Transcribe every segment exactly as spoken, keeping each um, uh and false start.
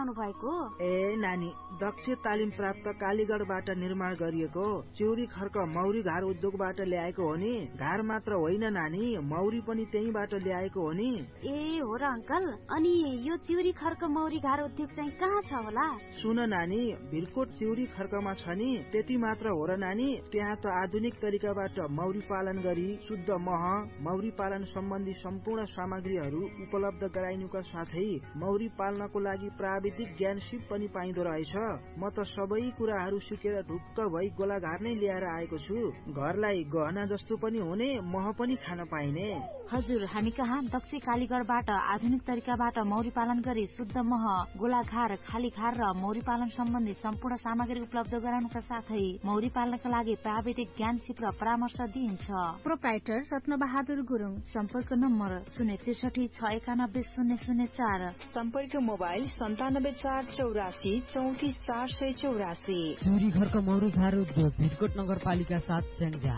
बताउनु भएको? ए नानी, दक्ष तालिम प्राप्त कालीगढबाट निर्माण गरिएको चिउरी खर्क मौरी घार उद्योगबाट ल्याएको हो नि। घार मात्र होइन नानी, मौरी पनि त्यहीबाट ल्याएको हो नि। ए हो र अंकल, अनि यो चिउरी खर्क मौरी घार उद्योग चाहिँ कहाँ छ होला? सुन नानी, भिरकोट चिउरी खर्कमा छ नि। त्यति मात्र हो र नानी, त्यहाँ त आधुनिक तरिकाबाट मौरी पालन गरी शुद्ध मह, मौरी पालन सम्बन्धी सम्पूर्ण सामग्रीहरू उपलब्ध गराइनुका साथै मौरी पाल्नको लागि प्राविधिक ज्ञान सिप पनि पाइँदो रहेछ। म त सबै कुराहरू सिकेर ढुक्क भई गोलाघार नै ल्याएर आएको छु। घरलाई गहना जस्तो पनि हुने, मह पनि खान पाइने। हजुर, हामी कहाँ दक्ष कालीगढबाट आधुनिक तरिकाबाट मौरी पालन गरी शुद्ध मह, गोलाघार, खाली घार र मौरी पालन सम्बन्धी सम्पूर्ण सामग्री उपलब्ध गराउनका साथै मौरी पाल्नका लागि प्राविधिक ज्ञान सिप र परामर्श दिइन्छ। प्रोप्राइटर रत्नबहादुर गुरुङ। सम्पर्क नम्बर शून्य त्रिसठी छ एकानब्बे शून्य शून्य चार। सम्पर्क मोबाइल सन्तानब्बे चार चौरासी चौतिस चार सय चौरासी। चिउरी खर्क मौरी घार उद्योग, भिरकोट नगरपालिका सात, स्याङ्जा।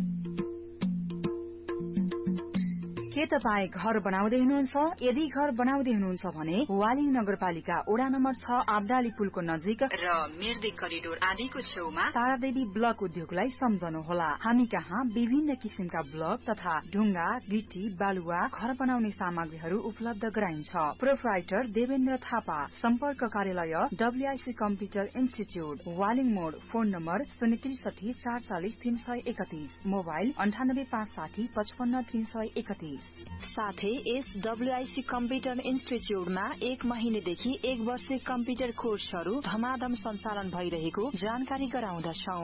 के तपाईँ घर बनाउँदै हुनुहुन्छ? यदि घर बनाउँदै हुनुहुन्छ भने वालिङ नगरपालिका वडा नम्बर छ आब्डाली पुलको नजिक र मिर्दी करिडोर आदिको छेउमा तारादेवी ब्लक उद्योगलाई सम्झनुहोला। हामी कहाँ विभिन्न किसिमका ब्लक तथा ढुङ्गा, गिटी, बालुवा, घर बनाउने सामग्रीहरू उपलब्ध गराइन्छ। प्रोप्राइटर देवेन्द्र थापा। सम्पर्क कार्यालय डब्ल्युआईसी कम्प्युटर इन्स्टिच्युट, वालिङ मोड। फोन नम्बर शून्य त्रिसठी चार चालिस तीन सय एकतिस। मोबाइल अन्ठानब्बे पाँच साठी पचपन्न तीन सय एकतिस। साथै यस डब्ल्युआईसी कम्प्युटर इन्स्टिच्युटमा एक महिनेदेखि एक वर्ष कम्प्युटर कोर्सहरू धमाधम सञ्चालन भइरहेको जानकारी गराउँदछौ।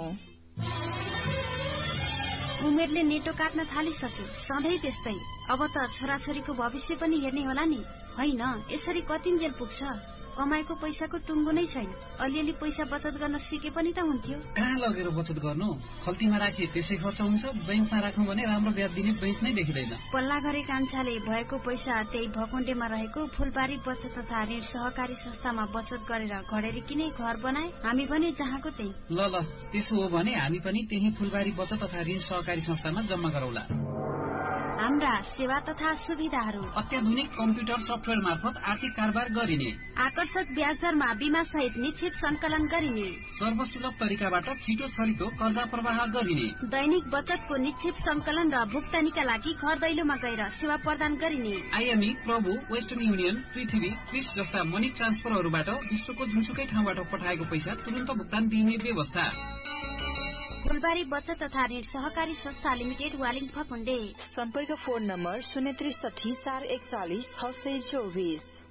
उमेरले नेटो काट्न थालिसक्यो, सधैँ त्यस्तै। अब त छोराछोरीको भविष्य पनि हेर्ने होला नि। होइन, यसरी कतिन्जेल पुग्छ? कमाएको पैसाको टुङ्गो नै छैन। अलिअलि पैसा बचत गर्न सिके पनि त हुन्थ्यो। कहाँ लगेर बचत गर्नु? खल्तीमा राखे त्यसै खर्च हुन्छ, बैंकमा राख्नु भने राम्रो ब्याज दिने बैंक नै देखिँदैन। पल्ला गरे कान्छाले भएको पैसा त्यही भकुण्डेमा रहेको फुलबारी बचत तथा ऋण सहकारी संस्थामा बचत गरेर घडेरी किने घर बनाए। हामी पनि जहाँको त्यही। ल ल, त्यसो हो भने हामी पनि त्यही फुलबारी बचत तथा ऋण सहकारी संस्थामा जम्मा गरौला। हाम्रा सेवा तथा सुविधाहरू: अत्याधुनिक कम्प्युटर सफ्टवेयर मार्फत आर्थिक कारोबार गरिने, आकर्षक ब्याज दरमा बीमा सहित निश्चित संकलन गरिने, सर्वसुलभ तरिकाबाट छिटो छरितो कर्जा प्रवाह गरिने, दैनिक बचतको निश्चित संकलन र भुक्तानीका लागि घर दैलोमा गएर सेवा प्रदान गरिने, आइएमई, प्रभु, वेस्टर्न युनियन, पृथ्वी, क्रिस जस्ता मनी ट्रान्सफरहरूबाट विश्वको जुनसुकै ठाउँबाट पठाएको पैसा तुरन्त भुक्तान दिने व्यवस्था। फुलबारी बचत तथा ऋण सहकारी संस्था लिमिटेड, वालिङ फकुण्डे। सम्पर्क फोन नम्बर शून्य त्रिसठी चार एकचालिस छ सय चौबिस।